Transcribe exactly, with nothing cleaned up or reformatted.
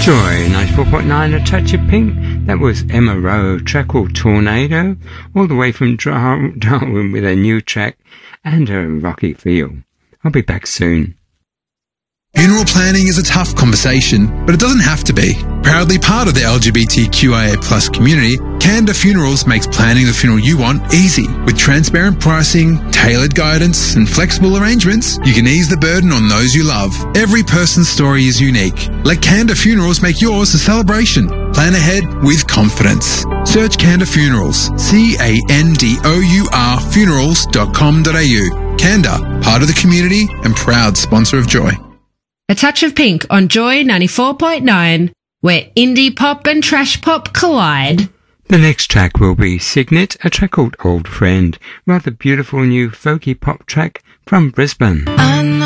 Joy ninety-four point nine, A Touch of Pink. That was Emma Rowe, track called Tornado, all the way from Dar- Darwin with a new track and a rocky feel. I'll be back soon. Funeral planning is a tough conversation, but it doesn't have to be. Proudly part of the L G B T Q I A plus community, Canda Funerals makes planning the funeral you want easy. With transparent pricing, tailored guidance, and flexible arrangements, you can ease the burden on those you love. Every person's story is unique. Let Canda Funerals make yours a celebration. Plan ahead with confidence. Search Canda Funerals, C A N D O U R funerals dot com dot a u. Canda, part of the community and proud sponsor of Joy. A Touch of Pink on Joy ninety-four point nine, where indie pop and trash pop collide. The next track will be Signet, a track called Old Friend, rather beautiful new folky pop track from Brisbane. I know